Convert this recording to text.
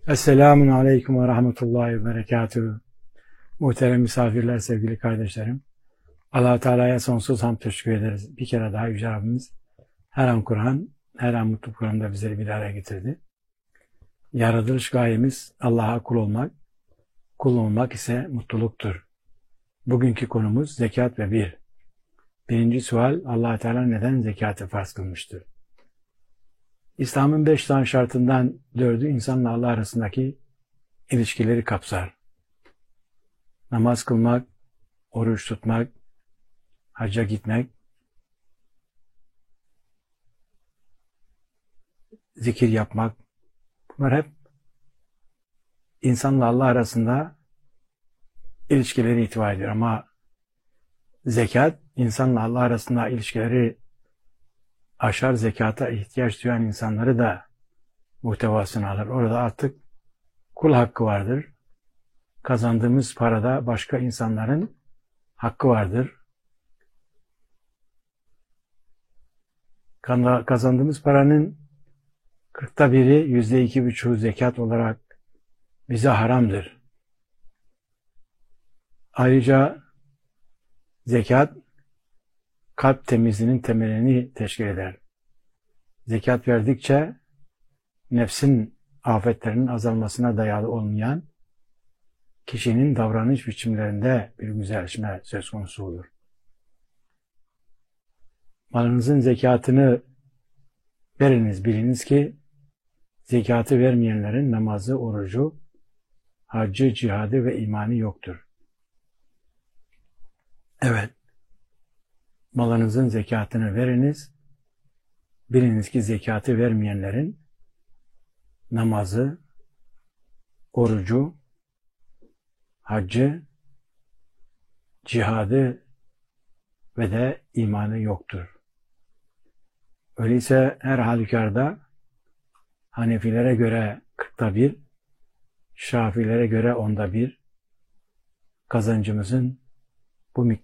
Esselamun Aleyküm ve Rahmetullahi ve Berekatuhu. Muhterem misafirler, sevgili kardeşlerim. Allah-u Teala'ya sonsuz hamd teşekkür ederiz. Bir kere daha Yüce Rabbimiz her an Kur'an, her an mutlu Kur'an'da bizleri bir araya getirdi. Yaratılış gayemiz Allah'a kul olmak, kul olmak ise mutluluktur. Bugünkü konumuz zekat ve bir. Birinci sual, Allah-u Teala neden zekatı farz kılmıştır? İslam'ın 5 tane şartından 4'ü insanla Allah arasındaki ilişkileri kapsar. Namaz kılmak, oruç tutmak, hacca gitmek, zikir yapmak. Bunlar hep insanla Allah arasında ilişkileri itibar ediyor. Ama zekat, insanla Allah arasında ilişkileri aşar, zekata ihtiyaç duyan insanları da muhtevasını alır. Orada artık kul hakkı vardır. Kazandığımız parada başka insanların hakkı vardır. Kazandığımız paranın 40'ta biri, %2,5'u zekat olarak bize haramdır. Ayrıca zekat kalp temizliğinin temelini teşkil eder. Zekat verdikçe nefsin afetlerinin azalmasına dayalı olmayan kişinin davranış biçimlerinde bir güzelleşme söz konusu olur. Malınızın zekatını veriniz, biliniz ki zekatı vermeyenlerin namazı, orucu, haccı, cihadı ve imanı yoktur. Evet, malınızın zekatını veriniz, biliniz ki zekatı vermeyenlerin namazı, orucu, haccı, cihadı ve de imanı yoktur. Öyleyse her halükarda Hanefilere göre 40'ta 1, Şafilere göre 10'da 1 kazancımızın bu miktarı